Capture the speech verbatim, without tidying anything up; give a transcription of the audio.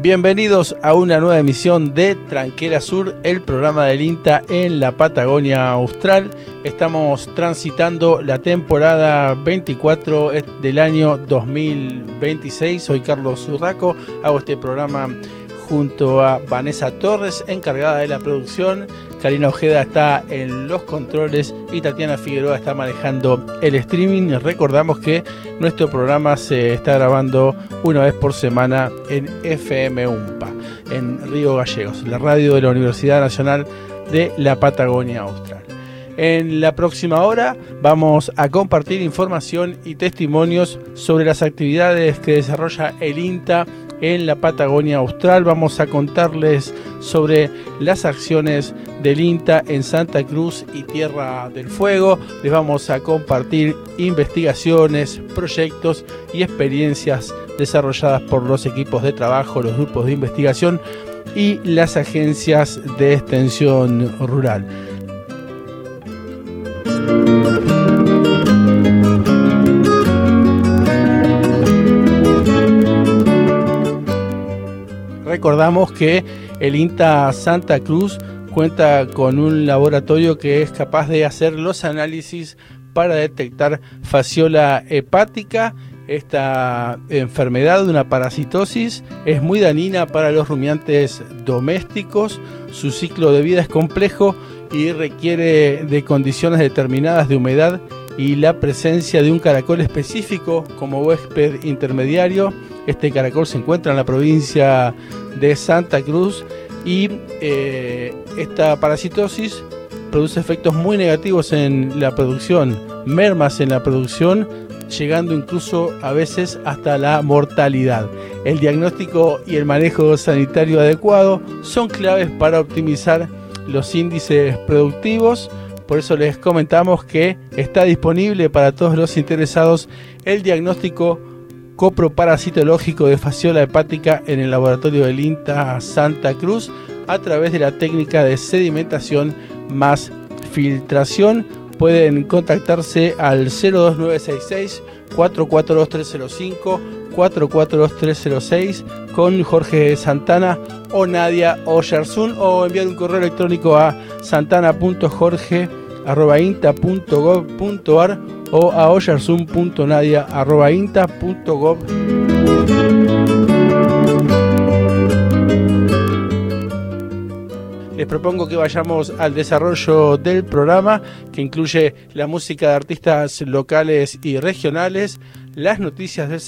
Bienvenidos a una nueva emisión de Tranquera Sur, el programa del INTA en la Patagonia Austral. Estamos transitando la temporada veinticuatro del año dos mil veintiséis. Soy Carlos Urraco, hago este programa junto a Vanessa Torres, encargada de la producción. Karina Ojeda está en los controles y Tatiana Figueroa está manejando el streaming. Recordamos que nuestro programa se está grabando una vez por semana en F M UMPA, en Río Gallegos, la radio de la Universidad Nacional de la Patagonia Austral. En la próxima hora vamos a compartir información y testimonios sobre las actividades que desarrolla el INTA en la Patagonia Austral. Vamos a contarles sobre las acciones del INTA en Santa Cruz y Tierra del Fuego. Les vamos a compartir investigaciones, proyectos y experiencias desarrolladas por los equipos de trabajo, los grupos de investigación y las agencias de extensión rural. Recordamos que el INTA Santa Cruz cuenta con un laboratorio que es capaz de hacer los análisis para detectar fasciola hepática. Esta enfermedad, una parasitosis, es muy dañina para los rumiantes domésticos. Su ciclo de vida es complejo y requiere de condiciones determinadas de humedad y la presencia de un caracol específico como huésped intermediario. Este caracol se encuentra en la provincia de Santa Cruz y eh, esta parasitosis produce efectos muy negativos en la producción, mermas en la producción, llegando incluso a veces hasta la mortalidad. El diagnóstico y el manejo sanitario adecuado son claves para optimizar los índices productivos. Por eso les comentamos que está disponible para todos los interesados el diagnóstico coproparasitológico de fasciola hepática en el laboratorio del INTA Santa Cruz a través de la técnica de sedimentación más filtración. Pueden contactarse al cero dos nueve seis seis, cuatro cuatro dos tres cero cinco, cuatro cuatro dos tres cero seis con Jorge Santana o Nadia Oyersun, o enviar un correo electrónico a santana punto jorge arroba inta punto gob punto ar o a oyersun punto nadia arroba inta punto gob. Les propongo que vayamos al desarrollo del programa, que incluye la música de artistas locales y regionales, las noticias del